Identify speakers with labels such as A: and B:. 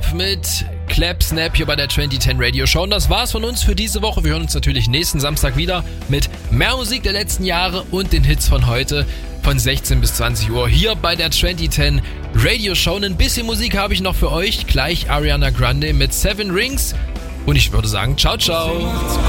A: mit Clap Snap hier bei der 2010 Radio Show. Und das war's von uns für diese Woche. Wir hören uns natürlich nächsten Samstag wieder mit mehr Musik der letzten Jahre und den Hits von heute von 16 bis 20 Uhr hier bei der 2010 Radio Show. Ein bisschen Musik habe ich noch für euch. Gleich Ariana Grande mit Seven Rings. Und ich würde sagen, ciao, ciao.